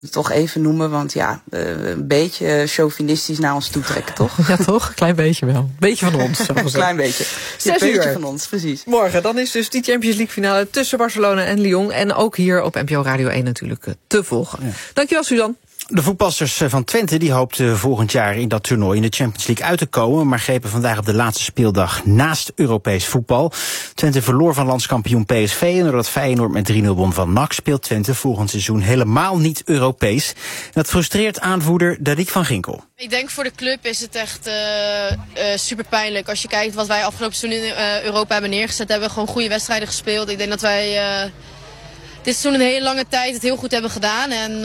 toch even noemen, want een beetje chauvinistisch naar ons toe trekken, toch? Ja, toch? Een klein beetje wel. Een beetje van ons. Een klein beetje. 6 uur. Van ons, precies. Morgen, dan is dus die Champions League finale tussen Barcelona en Lyon. En ook hier op NPO Radio 1 natuurlijk te volgen. Ja. Dankjewel, Suzanne. De voetbalsters van Twente die hoopten volgend jaar in dat toernooi in de Champions League uit te komen, maar grepen vandaag op de laatste speeldag naast Europees voetbal. Twente verloor van landskampioen PSV en doordat Feyenoord met 3-0 won van NAC speelt Twente volgend seizoen helemaal niet Europees. En dat frustreert aanvoerder Dariek van Ginkel. Ik denk voor de club is het echt super pijnlijk. Als je kijkt wat wij afgelopen seizoen in Europa hebben neergezet, hebben we gewoon goede wedstrijden gespeeld. Ik denk dat wij dit seizoen een hele lange tijd het heel goed hebben gedaan en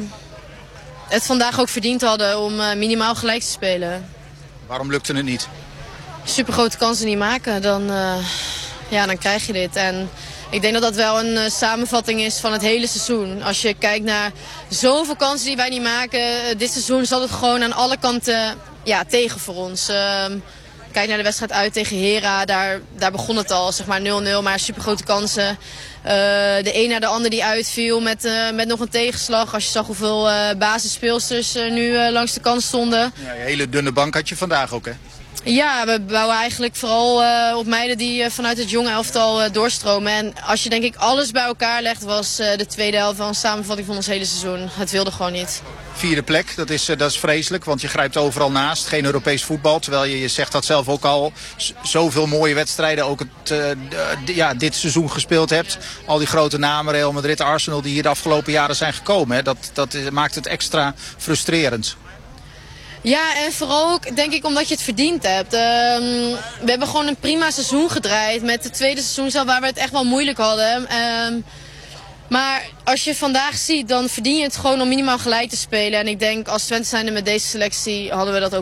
het vandaag ook verdiend hadden om minimaal gelijk te spelen. Waarom lukte het niet? Super grote kansen niet maken, dan krijg je dit. En ik denk dat dat wel een samenvatting is van het hele seizoen. Als je kijkt naar zoveel kansen die wij niet maken, dit seizoen zat het gewoon aan alle kanten tegen voor ons. Kijk naar de wedstrijd uit tegen Hera, daar begon het al, zeg maar 0-0, maar super grote kansen. De een na de ander die uitviel met nog een tegenslag. Als je zag hoeveel basisspeelsters nu langs de kant stonden. Ja, een hele dunne bank had je vandaag ook, hè? Ja, we bouwen eigenlijk vooral op meiden die vanuit het jonge elftal doorstromen. En als je denk ik alles bij elkaar legt, was de tweede helft wel een samenvatting van ons hele seizoen. Het wilde gewoon niet. 4e plek, dat is vreselijk, want je grijpt overal naast. Geen Europees voetbal, terwijl je zegt dat zelf ook al. Zoveel mooie wedstrijden ook dit seizoen gespeeld hebt. Al die grote namen, Real Madrid, Arsenal, die hier de afgelopen jaren zijn gekomen. Hè. Dat maakt het extra frustrerend. Ja, en vooral ook denk ik omdat je het verdiend hebt. We hebben gewoon een prima seizoen gedraaid met het tweede seizoen zelf waar we het echt wel moeilijk hadden. Maar als je vandaag ziet, dan verdien je het gewoon om minimaal gelijk te spelen. En ik denk als Twente zijnde met deze selectie hadden we dat ook